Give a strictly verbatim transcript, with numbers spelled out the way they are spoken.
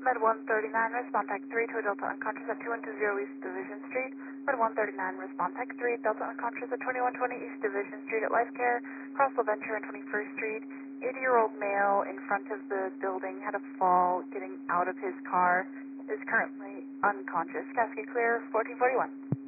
Med one thirty-nine, respond tech three to a Delta unconscious at two one two zero East Division Street. Med one thirty-nine, respond tech three, Delta unconscious at twenty-one twenty East Division Street at Life Care, across LaVenture and twenty-first Street. eighty-year-old male in front of the building had a fall getting out of his car, is currently unconscious. Cascade clear, fourteen forty-one.